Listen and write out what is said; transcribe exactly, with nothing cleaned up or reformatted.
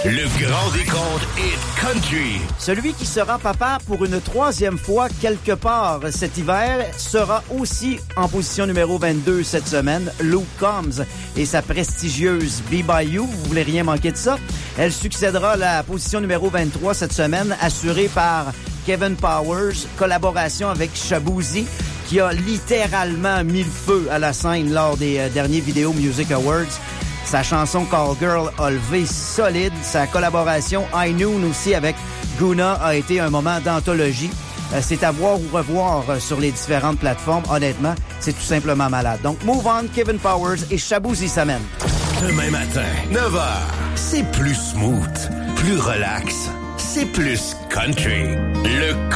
Le grand décompte Hit Country. Celui qui sera papa pour une troisième fois quelque part cet hiver sera aussi en position numéro vingt-deux cette semaine. Luke Combs et sa prestigieuse Be By You. Vous voulez rien manquer de ça? Elle succédera à la position numéro vingt-trois cette semaine, assurée par Kevin Powers, collaboration avec Shaboozey, qui a littéralement mis le feu à la scène lors des euh, derniers Video Music Awards. Sa chanson Call Girl a levé solide. Sa collaboration High Noon aussi avec Guna a été un moment d'anthologie. Euh, c'est à voir ou revoir euh, sur les différentes plateformes. Honnêtement, c'est tout simplement malade. Donc, Move On, Kevin Powers et Shaboozey s'amènent. Demain matin, neuf heures, c'est plus smooth, plus relax, c'est plus country. Le